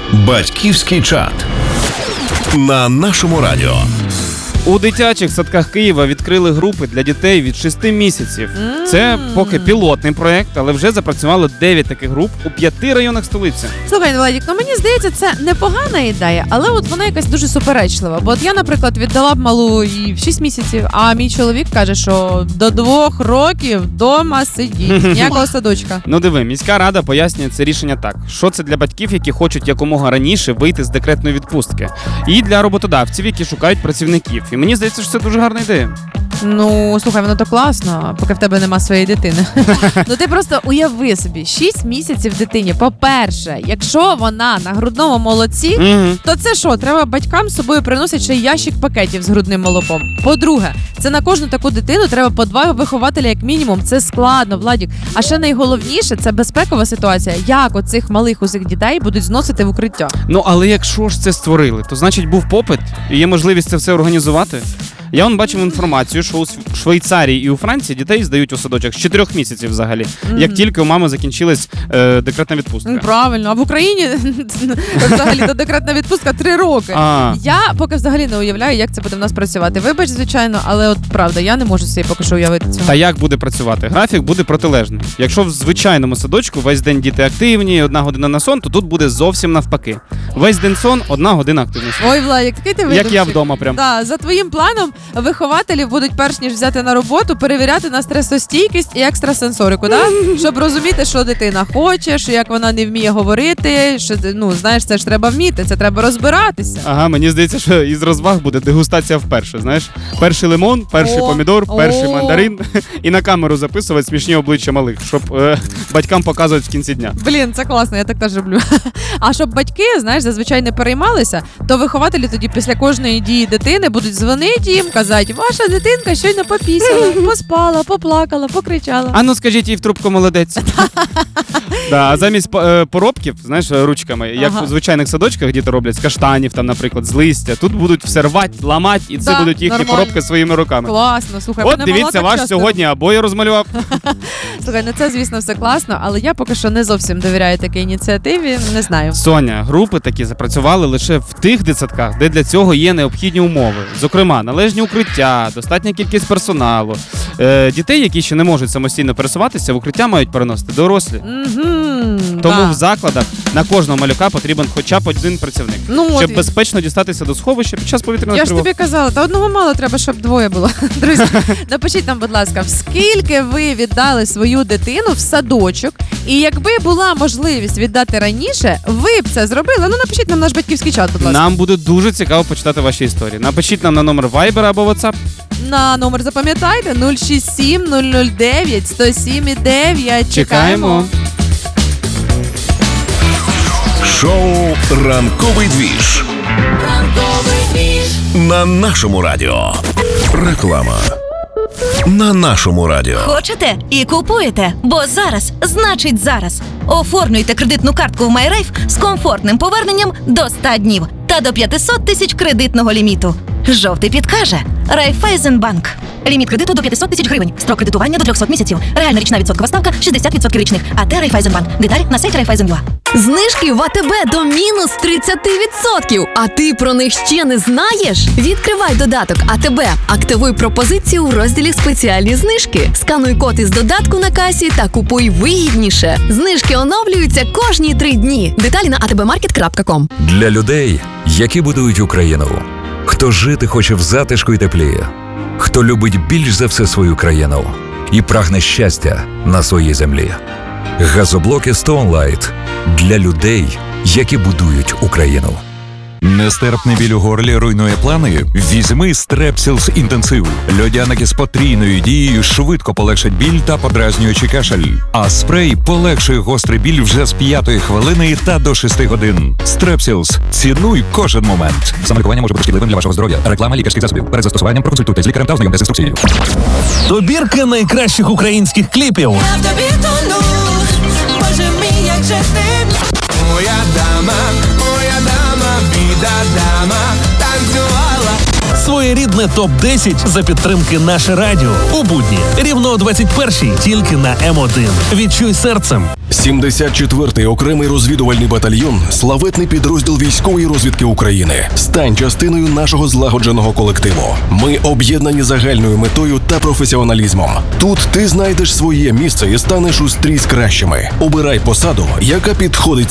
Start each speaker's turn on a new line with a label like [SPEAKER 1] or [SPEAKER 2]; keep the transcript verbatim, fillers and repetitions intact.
[SPEAKER 1] Батьківський чат на нашому радіо.
[SPEAKER 2] У дитячих садках Києва відкрили групи для дітей від шести місяців. Mm. Це поки пілотний проєкт, але вже запрацювало дев'ять таких груп у п'яти районах столиці.
[SPEAKER 3] Слухай, Владик, ну мені здається, це непогана ідея, але от вона якась дуже суперечлива. Бо от я, наприклад, віддала б малу і в шість місяців, а мій чоловік каже, що до двох років вдома сидіть, ніякого садочка.
[SPEAKER 2] Ну диви, міська рада пояснює це рішення так, що це для батьків, які хочуть якомога раніше вийти з декретної відпустки, і для роботодавців, які шукають працівників. І мені здається, що це дуже гарна ідея.
[SPEAKER 3] Ну, слухай, воно то класно, поки в тебе нема своєї дитини. Ну ти просто уяви собі, шість місяців дитині. По-перше, якщо вона на грудному молоці, mm-hmm. то це що, треба батькам з собою приносити ще ящик пакетів з грудним молоком. По-друге, це на кожну таку дитину треба по два вихователя як мінімум. Це складно, Владік. А ще найголовніше, це безпекова ситуація. Як оцих малих усіх дітей будуть зносити в укриття?
[SPEAKER 2] Ну, але якщо ж це створили, то значить був попит і є можливість це все організувати. Я вон бачив інформацію, що у Швейцарії і у Франції дітей здають у садочок з чотирьох місяців взагалі, mm-hmm. як тільки у мами закінчилась е, декретна відпустка.
[SPEAKER 3] Правильно, а в Україні взагалі то декретна відпустка три роки. А. Я поки взагалі не уявляю, як це буде в нас працювати. Вибач, звичайно, але от правда, я не можу собі поки що уявити цього.
[SPEAKER 2] Та як буде працювати? Графік буде протилежний. Якщо в звичайному садочку весь день діти активні, одна година на сон, то тут буде зовсім навпаки. Весь день сон, одна година активності.
[SPEAKER 3] Ой, Владик, такий ти видумчик.
[SPEAKER 2] Як я вдома прям.
[SPEAKER 3] Да, за твоїм планом вихователі будуть перш ніж взяти на роботу, перевіряти на стресостійкість і екстрасенсорику, да? Щоб розуміти, що дитина хоче, що як вона не вміє говорити, що, ну, знаєш, це ж треба вміти, це треба розбиратися.
[SPEAKER 2] Ага, мені здається, що із розваг буде дегустація вперше, знаєш? Перший лимон, перший О, помідор, перший О. мандарин і на камеру записувати смішні обличчя малих, щоб е, батькам показувати в кінці дня.
[SPEAKER 3] Блін, це класно, я так теж люблю. А щоб батьки, знаєш, зазвичай не переймалися, то вихователі тоді після кожної дії дитини будуть дзвонити їм, казати, ваша дитинка щойно попісяла, поспала, поплакала, покричала.
[SPEAKER 2] А ну скажіть їй в трубку молодець. Да, а замість е, поробків, знаєш, ручками, як ага. у звичайних садочках діти роблять з каштанів, там, наприклад, з листя, тут будуть все рвати, ламати, і це да, будуть їхні нормально. Поробки своїми руками.
[SPEAKER 3] Класно, слухай.
[SPEAKER 2] От дивіться, ваш сьогодні обоє розмалював.
[SPEAKER 3] Слухай, ну це, звісно, все класно, але я поки що не зовсім довіряю такій ініціативі, не знаю.
[SPEAKER 2] Соня, групи такі запрацювали лише в тих дитсадках, де для цього є необхідні умови. Зокрема, належні укриття, достатня кількість персоналу. Е, дітей, які ще не можуть самостійно пересуватися, в укриття мають переносити дорослі.
[SPEAKER 3] Mm-hmm,
[SPEAKER 2] Тому
[SPEAKER 3] да.
[SPEAKER 2] в закладах на кожного малюка потрібен хоча б один працівник, ну, щоб безпечно дістатися до сховища під час повітряної тривоги.
[SPEAKER 3] Я ж тобі казала, та одного мало треба, щоб двоє було. Друзі, напишіть нам, будь ласка, скільки ви віддали свою дитину в садочок, і якби була можливість віддати раніше, ви б це зробили? Ну, напишіть нам наш батьківський чат, будь ласка.
[SPEAKER 2] Нам буде дуже цікаво почитати ваші історії. Напишіть нам на номер Viber або WhatsApp.
[SPEAKER 3] На номер запам'ятайте нуль шість сім нуль нуль дев'ять сто сім дев'ять. Чекаємо.
[SPEAKER 1] Шоу «Ранковий двіж» на нашому радіо. Реклама на нашому радіо.
[SPEAKER 4] Хочете і купуєте, бо зараз значить зараз. Оформлюйте кредитну картку в MyRafe з комфортним поверненням до ста днів та до п'ятсот тисяч кредитного ліміту. Жовтий підкаже Райфайзенбанк. Ліміт кредиту до п'ятсот тисяч гривень. Строк кредитування до триста місяців. Реальна річна відсоткова ставка шістдесят відсотків річних. АТ Райфайзенбанк. Деталі на сайті Райфайзен.ua.
[SPEAKER 5] Знижки в АТБ до мінус тридцять відсотків. А ти про них ще не знаєш? Відкривай додаток АТБ. Активуй пропозицію у розділі «Спеціальні знижки». Скануй код із додатку на касі та купуй вигідніше. Знижки оновлюються кожні три дні. Деталі на а те бе маркет крапка ком.
[SPEAKER 6] Для людей, які будують Україну. Хто жити хоче в затишку і теплі. Хто любить більш за все свою країну і прагне щастя на своїй землі. Газоблоки Stoneline для людей, які будують Україну.
[SPEAKER 7] Нестерпний біль у горлі руйнує плани? Візьми Strepsils інтенсив. Льодяники з потрійною дією швидко полегшать біль та подразнюючий кашель. А спрей полегшує гострий біль вже з п'ятої хвилини та до шести годин. Strepsils. Цінуй кожен момент. Самолікування може бути шкідливим для вашого здоров'я. Реклама лікарських засобів. Перед застосуванням проконсультуйтесь з лікарем та ознайомтесь з інструкцією.
[SPEAKER 8] Добірка найкращих українських кліпів.
[SPEAKER 9] Я в тобі тону, боже мій, як же ти.
[SPEAKER 10] Моя дама, моя дама, біда дама, танцювала.
[SPEAKER 8] Своєрідна головне топ десять за підтримки Наше Радіо. У будні рівно о двадцять першій тільки на Ем один. Відчуй серцем.
[SPEAKER 1] сімдесят четвертий окремий розвідувальний батальйон – славетний підрозділ військової розвідки України. Стань частиною нашого злагодженого колективу. Ми об'єднані загальною метою та професіоналізмом. Тут ти знайдеш своє місце і станеш у стрій з кращими. Обирай посаду, яка підходить